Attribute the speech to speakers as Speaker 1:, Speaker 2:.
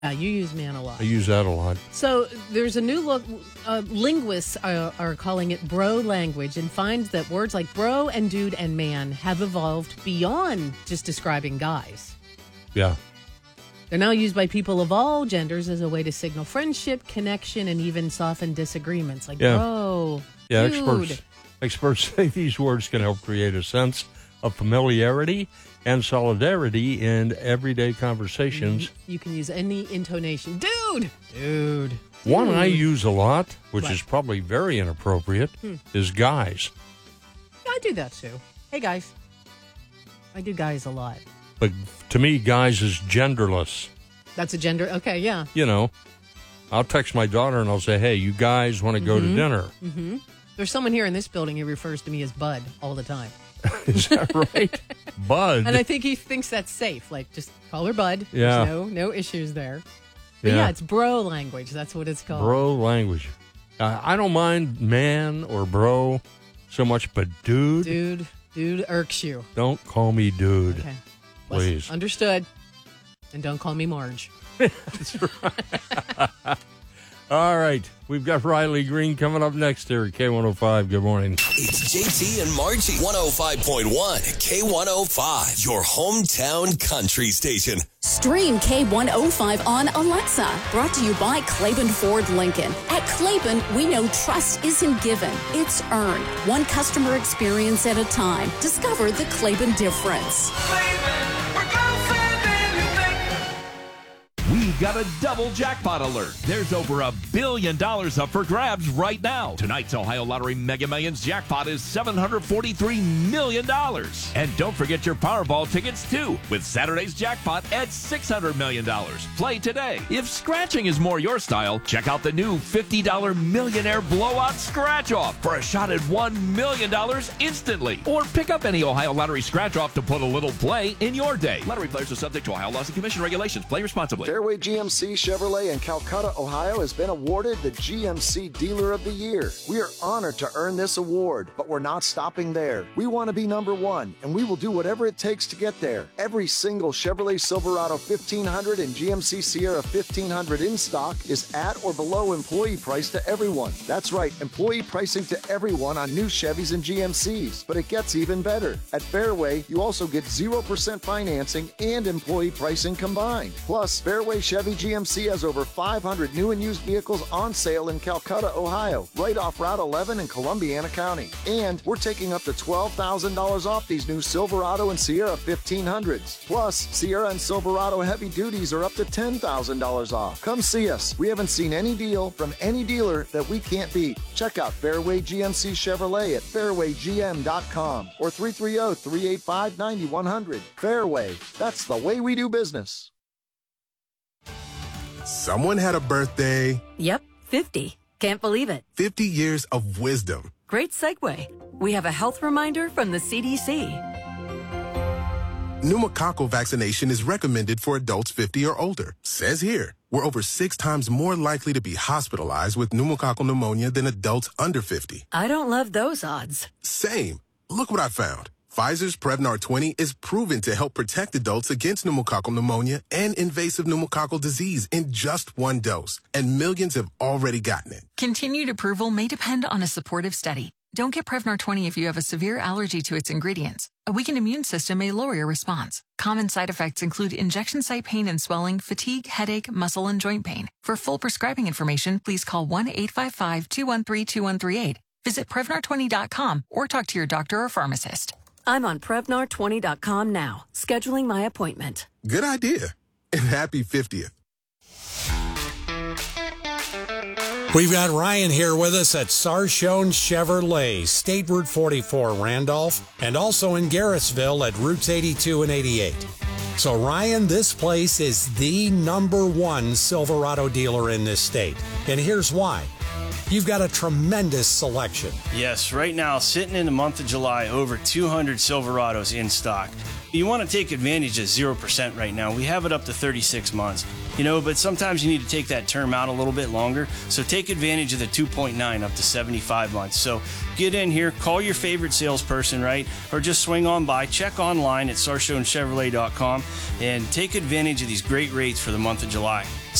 Speaker 1: You use man a lot.
Speaker 2: I use that a lot.
Speaker 1: So there's a new look. Linguists are calling it bro language and finds that words like bro and dude and man have evolved beyond just describing guys.
Speaker 2: Yeah.
Speaker 1: They're now used by people of all genders as a way to signal friendship, connection, and even soften disagreements like bro,
Speaker 2: yeah,
Speaker 1: dude.
Speaker 2: Experts say these words can help create a sense of familiarity and solidarity in everyday conversations.
Speaker 1: You can use any intonation. Dude.
Speaker 2: One I use a lot, which is probably very inappropriate, is guys.
Speaker 1: I do that too. Hey, guys. I do guys a lot.
Speaker 2: But to me, guys is genderless.
Speaker 1: That's a gender. Okay, yeah.
Speaker 2: You know, I'll text my daughter and I'll say, hey, you guys want to go to dinner?
Speaker 1: Mm-hmm. There's someone here in this building who refers to me as Bud all the time.
Speaker 2: Is that right? Bud.
Speaker 1: And I think he thinks that's safe. Like, just call her Bud.
Speaker 2: Yeah.
Speaker 1: There's no issues there. But yeah, it's bro language. That's what it's called.
Speaker 2: Bro language. I don't mind man or bro so much, but dude.
Speaker 1: Dude irks you.
Speaker 2: Don't call me dude.
Speaker 1: Okay.
Speaker 2: Please.
Speaker 1: Understood. And don't call me Marge.
Speaker 2: That's right. All right. We've got Riley Green coming up next here at K105. Good morning.
Speaker 3: It's JT and Margie. 105.1 K105, your hometown country station.
Speaker 4: Stream K105 on Alexa. Brought to you by Claiborne Ford Lincoln. At Claiborne, we know trust isn't given, it's earned. One customer experience at a time. Discover the Claiborne difference.
Speaker 5: We got a double jackpot alert. There's over $1 billion up for grabs right now. Tonight's Ohio Lottery Mega Millions jackpot is $743 million. And don't forget your Powerball tickets too, with Saturday's jackpot at $600 million. Play today. If scratching is more your style, check out the new $50 Millionaire Blowout Scratch Off for a shot at $1 million instantly. Or pick up any Ohio Lottery Scratch Off to put a little play in your day. Lottery players are subject to Ohio Laws and Commission regulations. Play responsibly.
Speaker 6: Fairway GMC Chevrolet in Calcutta, Ohio has been awarded the GMC Dealer of the Year. We are honored to earn this award, but we're not stopping there. We want to be number one, and we will do whatever it takes to get there. Every single Chevrolet Silverado 1500 and GMC Sierra 1500 in stock is at or below employee price to everyone. That's right, employee pricing to everyone on new Chevys and GMCs. But it gets even better. At Fairway, you also get 0% financing and employee pricing combined. Plus, Fairway Chevy GMC has over 500 new and used vehicles on sale in Calcutta, Ohio, right off Route 11 in Columbiana County. And we're taking up to $12,000 off these new Silverado and Sierra 1500s. Plus, Sierra and Silverado heavy duties are up to $10,000 off. Come see us. We haven't seen any deal from any dealer that we can't beat. Check out Fairway GMC Chevrolet at fairwaygm.com or 330-385-9100. Fairway, that's the way we do business.
Speaker 7: Someone had a birthday.
Speaker 8: Yep, 50. Can't believe it.
Speaker 7: 50 years of wisdom.
Speaker 8: Great segue. We have a health reminder from the CDC.
Speaker 7: Pneumococcal vaccination is recommended for adults 50 or older. Says here, we're over 6 times more likely to be hospitalized with pneumococcal pneumonia than adults under 50.
Speaker 8: I don't love those odds.
Speaker 7: Same. Look what I found. Pfizer's Prevnar 20 is proven to help protect adults against pneumococcal pneumonia and invasive pneumococcal disease in just 1 dose, and millions have already gotten it.
Speaker 9: Continued approval may depend on a supportive study. Don't get Prevnar 20 if you have a severe allergy to its ingredients. A weakened immune system may lower your response. Common side effects include injection site pain and swelling, fatigue, headache, muscle, and joint pain. For full prescribing information, please call 1-855-213-2138. Visit Prevnar20.com or talk to your doctor or pharmacist.
Speaker 8: I'm on Prevnar20.com now, scheduling my appointment.
Speaker 7: Good idea. And happy 50th.
Speaker 10: We've got Ryan here with us at Sarshone Chevrolet, State Route 44, Randolph, and also in Garrettsville at Routes 82 and 88. So, Ryan, this place is the #1 Silverado dealer in this state. And here's why. You've got a tremendous selection.
Speaker 11: Yes, right now, sitting in the month of July, over 200 Silverados in stock. You want to take advantage of 0% right now. We have it up to 36 months. but sometimes you need to take that term out a little bit longer. So take advantage of the 2.9 up to 75 months. So get in here, call your favorite salesperson, right? Or just swing on by, check online at SarshoneChevrolet.com and take advantage of these great rates for the month of July.